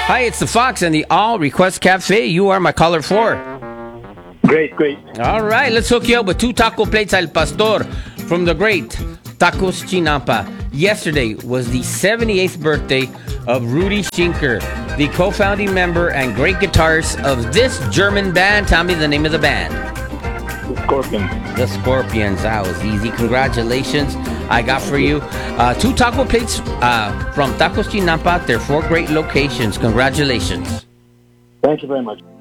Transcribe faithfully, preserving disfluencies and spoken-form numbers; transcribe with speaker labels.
Speaker 1: Hi, it's the Fox and the All Request Cafe. You are my caller four.
Speaker 2: Great, great.
Speaker 1: All right, let's hook you up with two taco plates al pastor from the great Tacos Chinampa. Yesterday was the seventy-eighth birthday of Rudy Schinker, the co-founding member and great guitarist of this German band. Tell me the name of the band.
Speaker 2: The Scorpions.
Speaker 1: The Scorpions. That was easy. Congratulations. I got for you uh, two taco plates uh, from Tacos Chinampa. They're four great locations. Congratulations.
Speaker 2: Thank you very much.